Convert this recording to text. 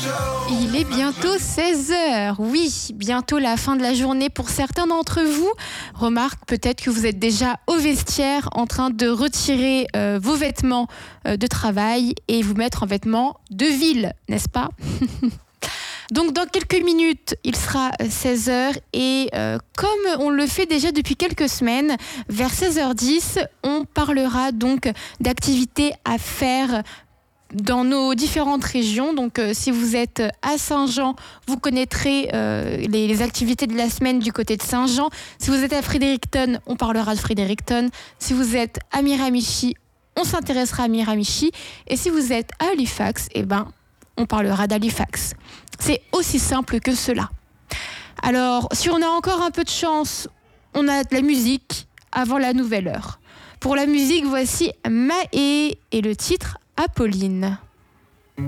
Il est bientôt 16h. Oui, bientôt la fin de la journée pour certains d'entre vous. Remarque peut-être que vous êtes déjà au vestiaire en train de retirer vos vêtements de travail et vous mettre en vêtements de ville, n'est-ce pas ? Donc dans quelques minutes, il sera 16h et comme on le fait déjà depuis quelques semaines, vers 16h10, on parlera donc d'activités à faire dans nos différentes régions. Donc si vous êtes à Saint-Jean, vous connaîtrez les activités de la semaine du côté de Saint-Jean. Si vous êtes à Fredericton, on parlera de Fredericton. Si vous êtes à Miramichi, on s'intéressera à Miramichi. Et si vous êtes à Halifax, on parlera d'Halifax. C'est aussi simple que cela. Alors, si on a encore un peu de chance, on a de la musique avant la nouvelle heure. Pour la musique, voici Maë et le titre Apolline.